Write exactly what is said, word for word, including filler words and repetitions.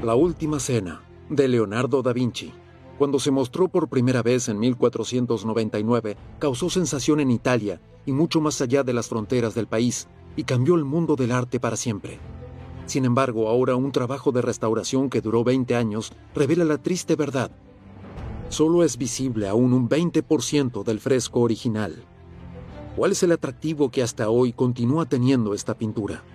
La Última Cena, de Leonardo da Vinci. Cuando se mostró por primera vez en mil cuatrocientos noventa y nueve, causó sensación en Italia y mucho más allá de las fronteras del país, y cambió el mundo del arte para siempre. Sin embargo, ahora un trabajo de restauración que duró veinte años revela la triste verdad. Solo es visible aún un veinte por ciento del fresco original. ¿Cuál es el atractivo que hasta hoy continúa teniendo esta pintura?